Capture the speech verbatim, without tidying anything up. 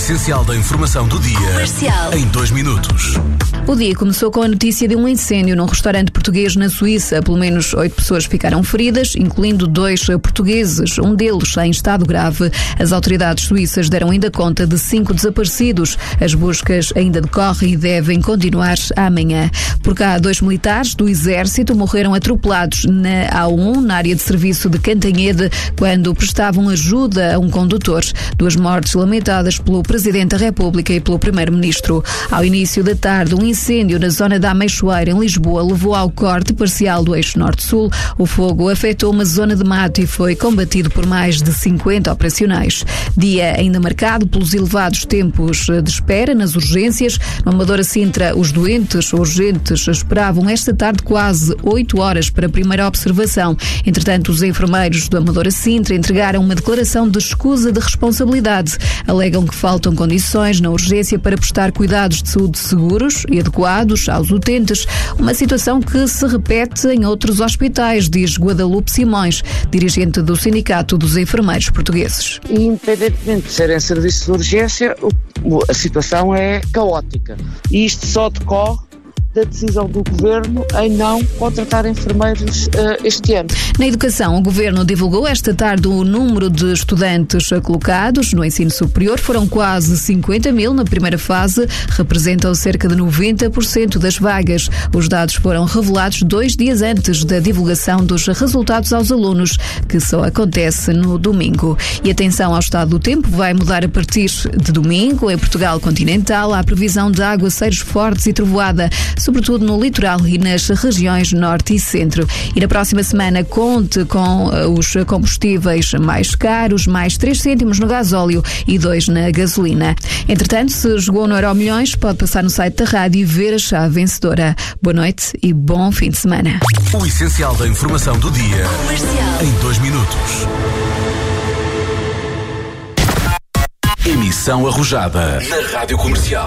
essencial da informação do dia. Comercial. Em dois minutos. O dia começou com a notícia de um incêndio num restaurante português na Suíça. Pelo menos oito pessoas ficaram feridas, incluindo dois portugueses, um deles em estado grave. As autoridades suíças deram ainda conta de cinco desaparecidos. As buscas ainda decorrem e devem continuar amanhã. Por cá, dois militares do Exército morreram atropelados na A um, na área de serviço de Cantanhede, quando prestavam ajuda a um condutor. Duas mortes lamentadas pelo Presidente da República e pelo Primeiro-Ministro. Ao início da tarde, um incêndio na zona da Ameixoeira, em Lisboa, levou ao corte parcial do eixo norte-sul. O fogo afetou uma zona de mato e foi combatido por mais de cinquenta operacionais. Dia ainda marcado pelos elevados tempos de espera nas urgências. No Amadora Sintra, os doentes urgentes esperavam esta tarde quase oito horas para a primeira observação. Entretanto, os enfermeiros do Amadora Sintra entregaram uma declaração de escusa de responsabilidade. Alegam que faltam condições na urgência para prestar cuidados de saúde seguros e adequados aos utentes, uma situação que se repete em outros hospitais, diz Guadalupe Simões, dirigente do Sindicato dos Enfermeiros Portugueses. Independentemente de serem serviços de urgência, a situação é caótica e isto só decorre da decisão do Governo em não contratar enfermeiros uh, este ano. Na educação, o Governo divulgou esta tarde o número de estudantes colocados no ensino superior. Foram quase cinquenta mil na primeira fase, representam cerca de noventa por cento das vagas. Os dados foram revelados dois dias antes da divulgação dos resultados aos alunos, que só acontece no domingo. E atenção ao estado do tempo, vai mudar a partir de domingo. Em Portugal continental, há previsão de aguaceiros fortes e trovoada, sobretudo no litoral e nas regiões norte e centro. E na próxima semana conte com os combustíveis mais caros, mais três cêntimos no gasóleo e dois na gasolina. Entretanto, se jogou no Euromilhões, pode passar no site da rádio e ver a chave vencedora. Boa noite e bom fim de semana. O essencial da informação do dia. Comercial. Em dois minutos. Emissão arrojada na Rádio Comercial.